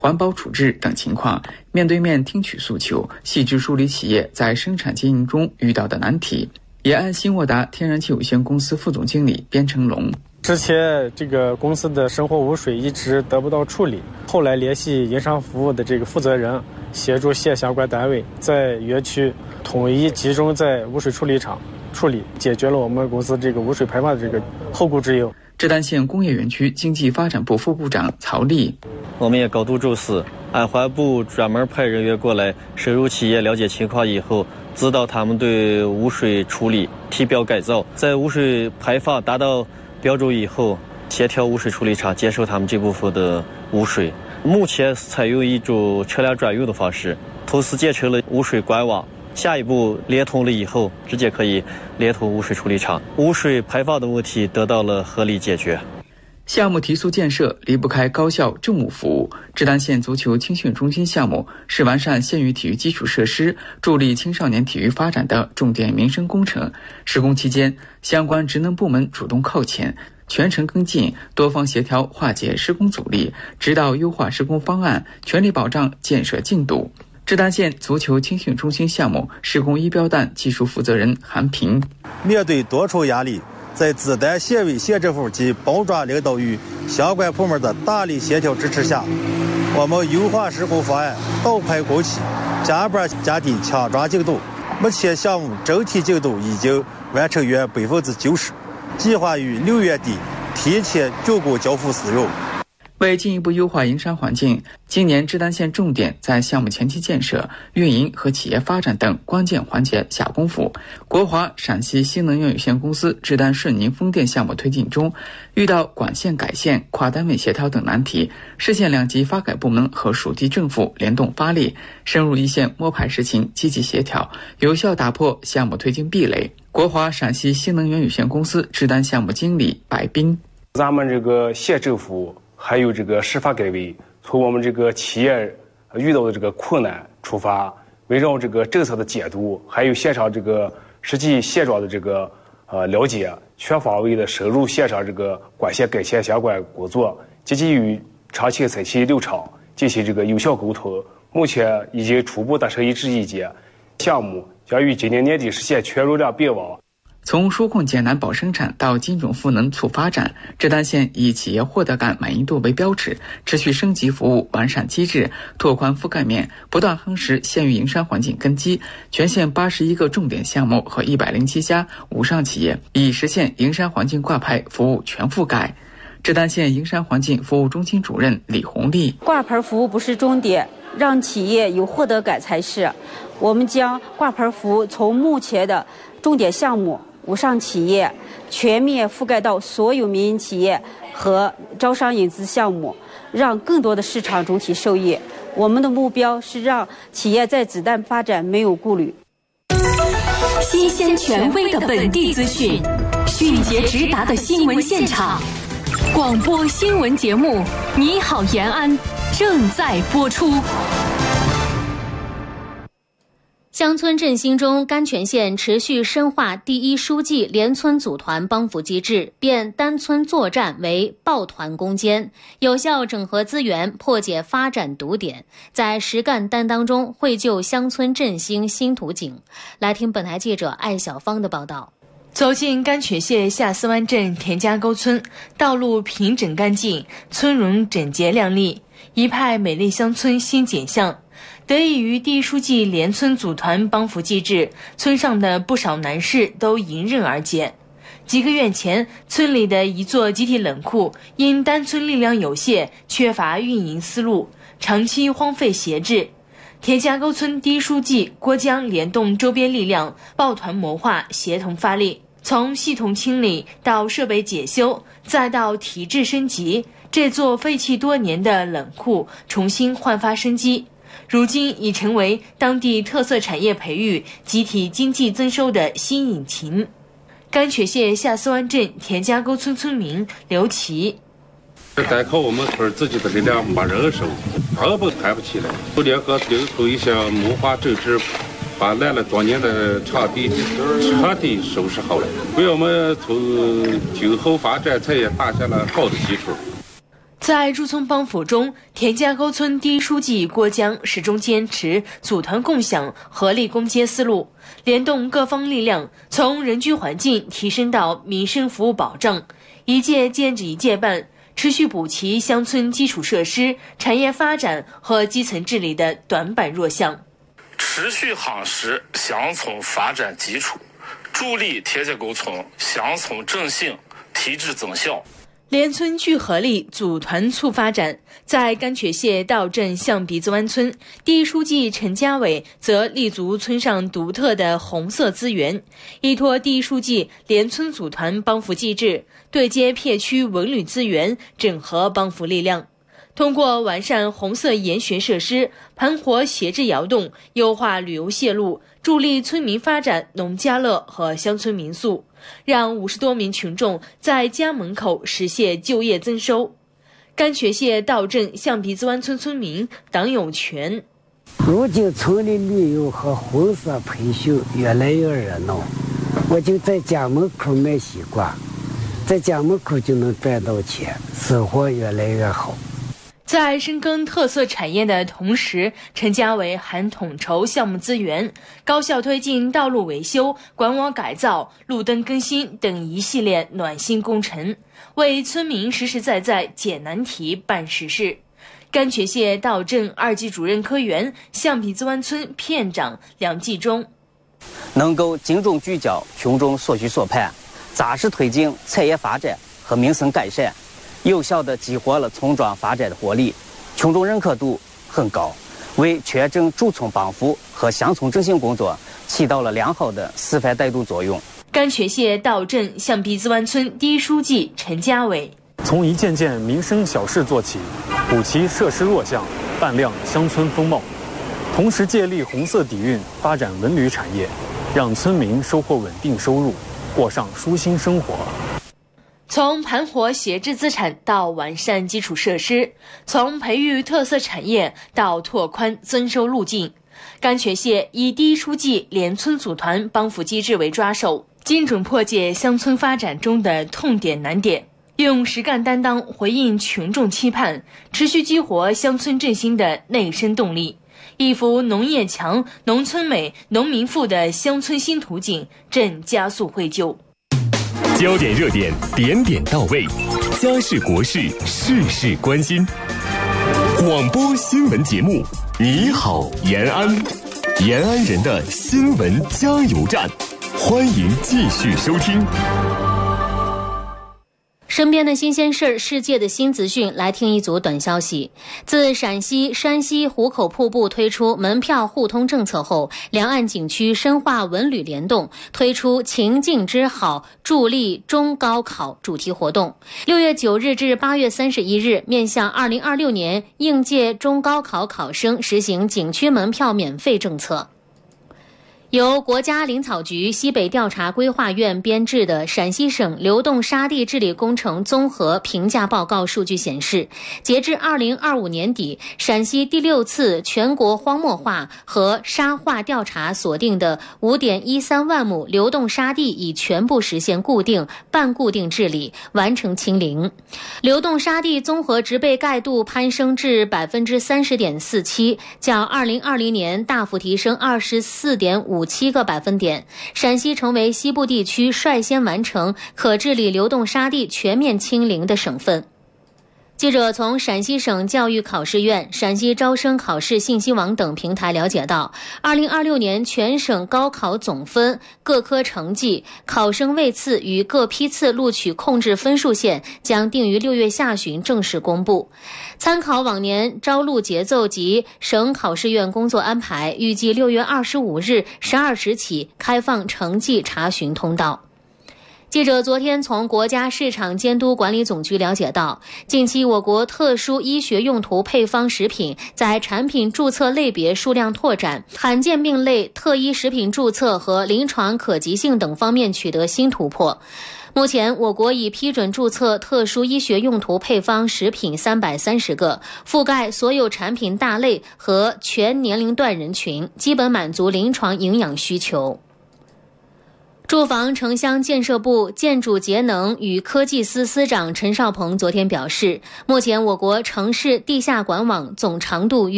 环保处置等情况，面对面听取诉求，细致梳理企业在生产经营中遇到的难题。延安新沃达天然气有限公司副总经理边成龙： 之前这个公司的生活污水一直得不到处理，后来联系营商服务的这个负责人，协助县相关单位在园区统一集中在污水处理厂处理，解决了我们公司这个污水排放的这个后顾之忧。 志丹县工业园区经济发展部副部长曹丽： 我们也高度重视，安环部专门派人员过来，深入企业了解情况以后，指导他们对污水处理提标改造，在污水排放达到标准以后，协调污水处理厂接受他们这部分的污水。目前采用一种车辆专用的方式，同时建成了污水管网。下一步连通了以后，直接可以连通污水处理厂，污水排放的问题得到了合理解决。 项目提速建设离不开高校政务服务。志丹县足球青训中心项目是完善县域体育基础设施、助力青少年体育发展的重点民生工程。施工期间，相关职能部门主动靠前，全程跟进，多方协调化解施工阻力，指导优化施工方案，全力保障建设进度。志丹县足球青训中心项目施工仪表弹技术负责人韩平： 面对多重压力，在志丹县委县政府及本庄领导与相关部门的大力协调支持下，我们优化施工方案，倒排工期，加班加点抢抓进度。目前项目整体进度已经完成约90%，计划于6月底提前竣工交付使用。 为进一步优化营商环境，今年志丹县重点在项目前期建设、运营和企业发展等关键环节下功夫。国华陕西新能源有限公司志丹顺宁风电项目推进中，遇到管线改线、跨单位协调等难题，市县两级发改部门和属地政府联动发力，深入一线摸排实情，积极协调，有效打破项目推进壁垒。国华陕西新能源有限公司志丹项目经理白斌： 咱们这个县政府还有这个市发改委，从我们这个企业遇到的这个困难出发，围绕这个政策的解读，还有现场这个实际现状的这个了解，全方位的深入现场这个管线改线相关工作，积极与长青三期6厂进行这个有效沟通。目前已经初步达成一致意见，项目将于今年年底实现全容量并网。 从纾困减难保生产到精准赋能促发展，志丹县以企业获得感满意度为标尺，持续升级服务，完善机制，拓宽覆盖面，不断夯实县域营商环境根基。全县81个重点项目和107家无上企业已实现营商环境挂牌服务全覆盖。志丹县营商环境服务中心主任李红丽： 挂牌服务不是终点，让企业有获得感才是。我们将挂牌服务从目前的重点项目、无上企业全面覆盖到所有民营企业和招商引资项目，让更多的市场主体受益。我们的目标是让企业在子弹发展没有顾虑。 新鲜权威的本地资讯，迅捷直达的新闻现场，广播新闻节目《你好延安》正在播出。 乡村振兴中，甘泉县持续深化第一书记联村组团帮扶机制，变单村作战为抱团攻坚，有效整合资源，破解发展堵点，在实干担当中绘就乡村振兴新图景。来听本台记者艾小芳的报道。 走进甘泉县下司湾镇田家沟村，道路平整干净，村容整洁亮丽，一派美丽乡村新景象。得益于第一书记联村组团帮扶机制，村上的不少难事都迎刃而解。几个月前，村里的一座集体冷库因单村力量有限，缺乏运营思路，长期荒废闲置。田家沟村第一书记郭江联动周边力量，抱团谋划，协同发力，从系统清理到设备检修，再到体制升级，这座废弃多年的冷库重新焕发生机。如今已成为当地特色产业培育、集体经济增收的新引擎。甘泉县下司湾镇田家沟村村民刘奇： 单靠我们村自己的力量没人手，根本抬不起来。就联合做一些谋划整治，把烂了多年的场地彻底收拾好了，为我们从今后发展产业打下了好的基础。 在驻村帮扶中，田家沟村第一书记郭江始终坚持组团共享、合力攻坚思路，联动各方力量，从人居环境提升到民生服务保障，一届接着一届办，持续补齐乡村基础设施、产业发展和基层治理的短板弱项， 持续夯实乡村发展基础，助力田家沟村乡村振兴、提质增效。 联村聚合力，组团促发展。在甘泉县道镇象鼻子湾村，第一书记陈家伟则立足村上独特的红色资源，依托第一书记联村组团帮扶机制，对接片区文旅资源，整合帮扶力量。通过完善红色研学设施，盘活协制窑洞，优化旅游线路，助力村民发展农家乐和乡村民宿，让50多名群众在家门口实现就业增收。甘泉县道镇象鼻子湾村村民党永全： 如今村里旅游和婚纱培训越来越热闹，我就在家门口卖西瓜，在家门口就能赚到钱，生活越来越好。 在深耕特色产业的同时，陈家伟还统筹项目资源，高效推进道路维修、管网改造、路灯更新等一系列暖心工程，为村民实实在在解难题、办实事。甘泉县道镇2级主任科员、象鼻子湾村片长梁继忠： 能够精准聚焦群众所需所盼，扎实推进产业发展和民生改善，有效地激活了村庄发展的活力，群众认可度很高，为全镇驻村帮扶和乡村振兴工作起到了良好的示范带动作用。 甘泉县道镇象鼻子湾村第一书记陈家伟： 从一件件民生小事做起，补齐设施弱项，扮亮乡村风貌，同时借力红色底蕴发展文旅产业，让村民收获稳定收入，过上舒心生活。 从盘活协制资产到完善基础设施，从培育特色产业到拓宽增收路径，甘泉县以第一书记联村组团帮扶机制为抓手，精准破解乡村发展中的痛点难点，用实干担当回应群众期盼，持续激活乡村振兴的内生动力，一幅农业强、农村美、农民富的乡村新图景正加速绘就。 焦点热点，点点到位，家事国事，事事关心。广播新闻节目，你好延安，延安人的新闻加油站，欢迎继续收听。 身边的新鲜事儿，世界的新资讯，来听一组短消息。自陕西、山西壶口瀑布推出门票互通政策后，两岸景区深化文旅联动，推出情境之好助力中高考主题活动。6月9日至8月31日，面向2026年应届中高考考生实行景区门票免费政策。由国家林草局西北调查规划院编制的陕西省流动沙地治理工程综合评价报告数据显示，截至2025年底，陕西第6次全国荒漠化和沙化调查锁定的 5.13 万亩流动沙地已全部实现固定、半固定治理，完成清零。流动沙地综合植被盖度攀升至 30.47%， 较2020年大幅提升 24.57个百分点，陕西成为西部地区率先完成可治理流动沙地全面清零的省份。记者从陕西省教育考试院、陕西招生考试信息网等平台了解到，2026年全省高考总分、各科成绩、考生位次与各批次录取控制分数线将定于6月下旬正式公布。参考往年招录节奏及省考试院工作安排，预计6月25日12时起开放成绩查询通道。记者昨天从国家市场监督管理总局了解到，近期我国特殊医学用途配方食品在产品注册类别数量拓展，罕见病类特医食品注册和临床可及性等方面取得新突破。目前，我国已批准注册特殊医学用途配方食品330个，覆盖所有产品大类和全年龄段人群，基本满足临床营养需求。 住房城乡建设部建筑节能与科技司司长陈少鹏昨天表示，目前我国城市地下管网总长度约